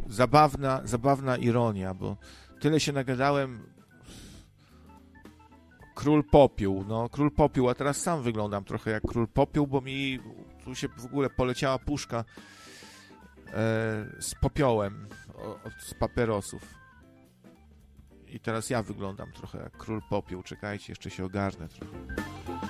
zabawna ironia, bo tyle się nagadałem. Król Popiół, Król Popiół, a teraz sam wyglądam trochę jak Król Popiół, bo mi tu się w ogóle poleciała puszka z popiołem z papierosów. I teraz ja wyglądam trochę jak Król Popiół. Czekajcie, jeszcze się ogarnę trochę.